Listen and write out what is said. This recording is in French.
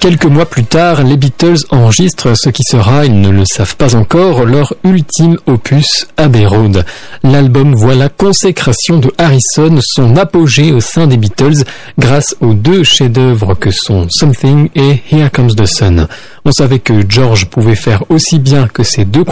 Quelques mois plus tard, les Beatles enregistrent ce qui sera, ils ne le savent pas encore, leur ultime opus Abbey Road. L'album voit la consécration de Harrison, son apogée au sein des Beatles, grâce aux deux chefs-d'œuvre que sont Something et Here Comes the Sun. On savait que George pouvait faire aussi bien que ses deux